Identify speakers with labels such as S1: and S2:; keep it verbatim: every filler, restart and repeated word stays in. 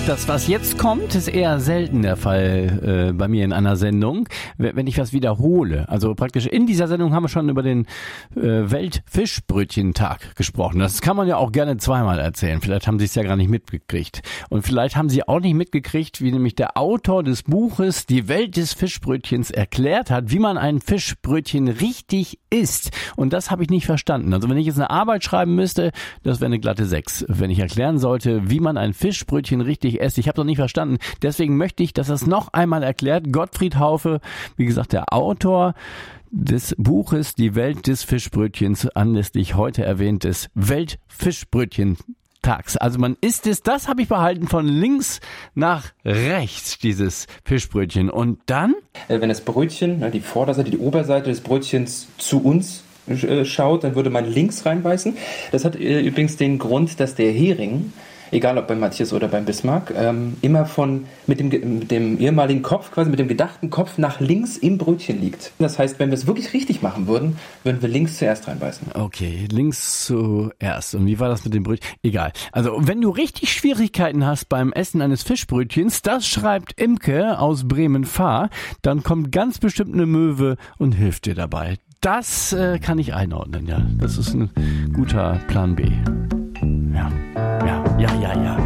S1: Das, was jetzt kommt, ist eher selten der Fall äh, bei mir in einer Sendung, wenn ich was wiederhole. Also praktisch in dieser Sendung haben wir schon über den äh, Weltfischbrötchentag gesprochen. Das kann man ja auch gerne zweimal erzählen. Vielleicht haben Sie es ja gar nicht mitgekriegt. Und vielleicht haben Sie auch nicht mitgekriegt, wie nämlich der Autor des Buches Die Welt des Fischbrötchens erklärt hat, wie man ein Fischbrötchen richtig isst. Und das habe ich nicht verstanden. Also wenn ich jetzt eine Arbeit schreiben müsste, das wäre eine glatte sechs. Wenn ich erklären sollte, wie man ein Fischbrötchen richtig esst. Ich habe das nicht verstanden. Deswegen möchte ich, dass es noch einmal erklärt. Gottfried Haufe, wie gesagt, der Autor des Buches Die Welt des Fischbrötchens, anlässlich heute erwähntes Weltfischbrötchentags. Also man isst es, das habe ich behalten, von links nach rechts, dieses Fischbrötchen. Und dann?
S2: Wenn das Brötchen, die Vorderseite, die Oberseite des Brötchens zu uns schaut, dann würde man links reinbeißen. Das hat übrigens den Grund, dass der Hering, egal ob bei Matthias oder beim Bismarck, ähm, immer von mit dem, mit dem ehemaligen Kopf, quasi mit dem gedachten Kopf nach links im Brötchen liegt. Das heißt, wenn wir es wirklich richtig machen würden, würden wir links zuerst reinbeißen.
S1: Okay, links zuerst. Und wie war das mit dem Brötchen? Egal. Also, wenn du richtig Schwierigkeiten hast beim Essen eines Fischbrötchens, das schreibt Imke aus Bremen-Fahr, dann kommt ganz bestimmt eine Möwe und hilft dir dabei. Das äh, kann ich einordnen, ja. Das ist ein guter Plan B. Ja, ja, ja, ja, ja.